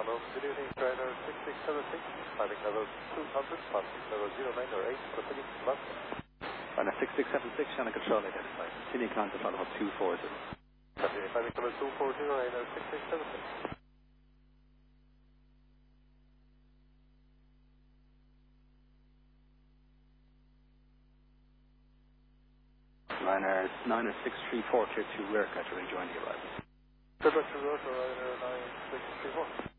Hello, good evening, Ryder 6676, climbing level 200, passing level 09 or 8, proceeding to London. Ryder 6676, channel control identified. Continue climb to follow up 240. Continue climbing level 240, Ryder 6676. Ryder 96340 to Werka to rejoin the arrival. Good luck to Ryder 9634.